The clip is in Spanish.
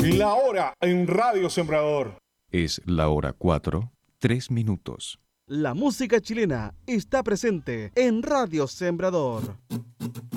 La hora en Radio Sembrador. Es la hora 4, 3 minutos. La música chilena está presente en Radio Sembrador.